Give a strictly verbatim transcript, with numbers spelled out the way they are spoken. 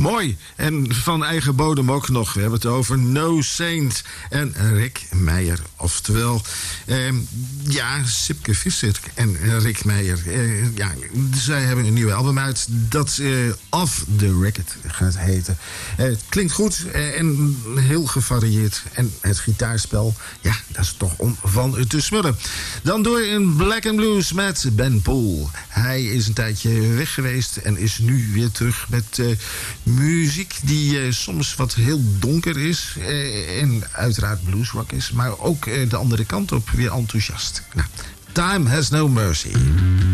Mooi. En van eigen bodem ook nog. We hebben het over No Saint en Rick Meijer. Oftewel, eh, ja, Sipke Visser en Rick Meijer. Eh, ja, zij hebben een nieuwe album uit dat eh, Off the Record gaat heten. Eh, het klinkt goed eh, en heel gevarieerd. En het gitaarspel, ja, dat is toch om van te smullen. Dan door in Black and Blues met Ben Poel. Hij is een tijdje weg geweest en is nu weer terug met uh, muziek die uh, soms wat heel donker is. Uh, en uiteraard bluesrock is, maar ook uh, de andere kant op weer enthousiast. Nou, Time Has No Mercy.